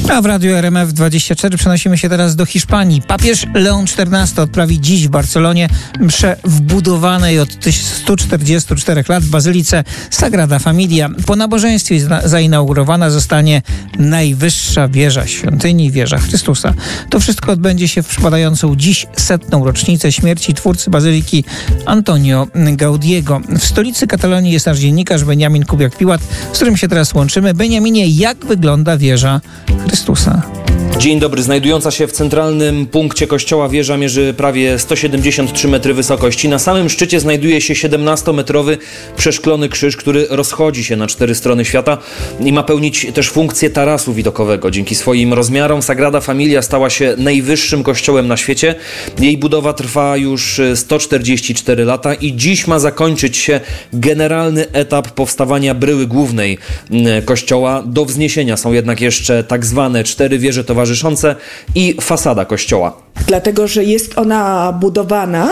A w Radiu RMF24 przenosimy się teraz do Hiszpanii. Papież Leon XIV odprawi dziś w Barcelonie mszę w budowanej od 144 lat w bazylice Sagrada Familia. Po nabożeństwie zainaugurowana zostanie najwyższa wieża świątyni, wieża Chrystusa. To wszystko odbędzie się w przypadającą dziś 100. rocznicę śmierci twórcy bazyliki Antonio Gaudiego. W stolicy Katalonii jest nasz dziennikarz Beniamin Kubiak-Piłat, z którym się teraz łączymy. Beniaminie, jak wygląda wieża Chrystusa? Dzień dobry. Znajdująca się w centralnym punkcie kościoła wieża mierzy prawie 173 metry wysokości. Na samym szczycie znajduje się 17-metrowy przeszklony krzyż, który rozchodzi się na 4 strony świata i ma pełnić też funkcję tarasu widokowego. Dzięki swoim rozmiarom Sagrada Familia stała się najwyższym kościołem na świecie. Jej budowa trwa już 144 lata i dziś ma zakończyć się generalny etap powstawania bryły głównej kościoła. Do wzniesienia są jednak jeszcze tak zwane 4 wieże towarzyszące i fasada kościoła. Dlatego, że jest ona budowana,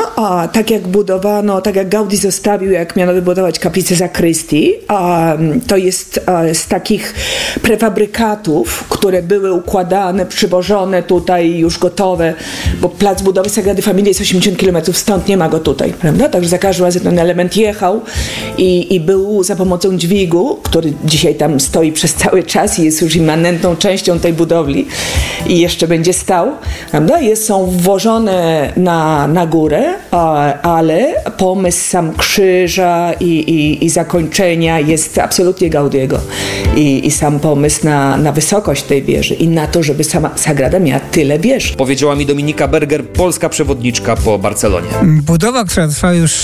tak jak Gaudí zostawił, jak miano wybudować kaplicę zakrystii. To jest z takich prefabrykatów, które były układane, przywożone tutaj, już gotowe, bo plac budowy Sagrady Familii jest 80 km stąd, nie ma go tutaj, prawda? Także za każdym razem ten element jechał i był za pomocą dźwigu, który dzisiaj tam stoi przez cały czas i jest już immanentną częścią tej budowli i jeszcze będzie stał, prawda? Są włożone na górę, ale pomysł sam krzyża i zakończenia jest absolutnie Gaudiego. I sam pomysł na wysokość tej wieży i na to, żeby sama Sagrada miała tyle wież. Powiedziała mi Dominika Berger, polska przewodniczka po Barcelonie. Budowa, która trwa już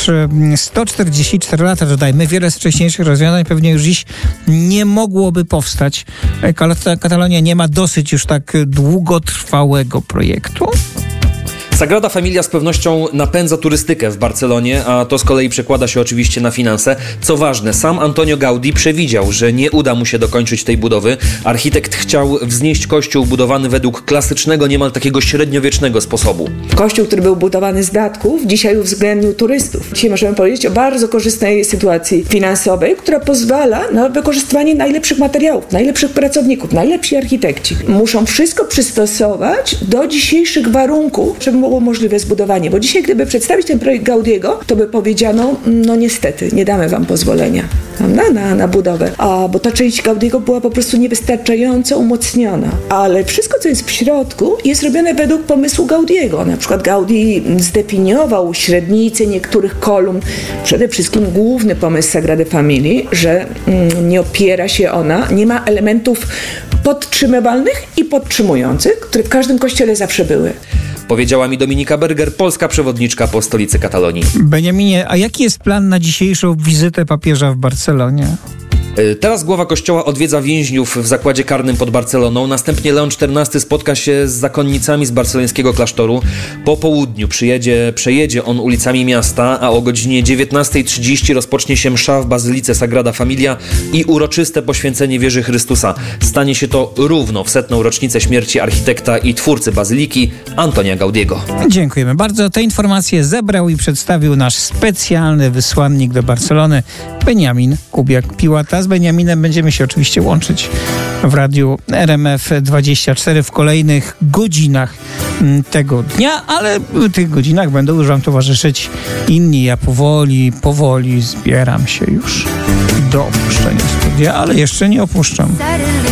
144 lata, dodajmy, wiele z wcześniejszych rozwiązań pewnie już dziś nie mogłoby powstać. Katalonia nie ma dosyć już tak długotrwałego projektu? Sagrada Familia z pewnością napędza turystykę w Barcelonie, a to z kolei przekłada się oczywiście na finanse. Co ważne, sam Antonio Gaudí przewidział, że nie uda mu się dokończyć tej budowy. Architekt chciał wznieść kościół budowany według klasycznego, niemal takiego średniowiecznego sposobu. Kościół, który był budowany z datków, dzisiaj uwzględnił turystów. Dzisiaj możemy powiedzieć o bardzo korzystnej sytuacji finansowej, która pozwala na wykorzystywanie najlepszych materiałów, najlepszych pracowników, najlepsi architekci. Muszą wszystko przystosować do dzisiejszych warunków, żeby było możliwe zbudowanie, bo dzisiaj gdyby przedstawić ten projekt Gaudiego, to by powiedziano, no niestety, nie damy wam pozwolenia na budowę, bo ta część Gaudiego była po prostu niewystarczająco umocniona, ale wszystko, co jest w środku, jest robione według pomysłu Gaudiego. Na przykład Gaudí zdefiniował średnicę niektórych kolumn, przede wszystkim główny pomysł Sagrady Familii, że nie opiera się ona, nie ma elementów podtrzymywalnych i podtrzymujących, które w każdym kościele zawsze były. Powiedziała mi Dominika Berger, polska przewodniczka po stolicy Katalonii. Beniaminie, a jaki jest plan na dzisiejszą wizytę papieża w Barcelonie? Teraz głowa kościoła odwiedza więźniów w zakładzie karnym pod Barceloną. Następnie Leon XIV spotka się z zakonnicami z barcelońskiego klasztoru. Po południu przejedzie on ulicami miasta, a o godzinie 19:30 rozpocznie się msza w bazylice Sagrada Familia i uroczyste poświęcenie wieży Chrystusa. Stanie się to równo w 100. rocznicę śmierci architekta i twórcy bazyliki Antonia Gaudiego. Dziękujemy bardzo. Te informacje zebrał i przedstawił nasz specjalny wysłannik do Barcelony, Beniamin Kubiak-Piłat. Z Beniaminem będziemy się oczywiście łączyć w Radiu RMF24 w kolejnych godzinach tego dnia, ale w tych godzinach będą już wam towarzyszyć inni. Ja powoli zbieram się już do opuszczenia studia, ale jeszcze nie opuszczam.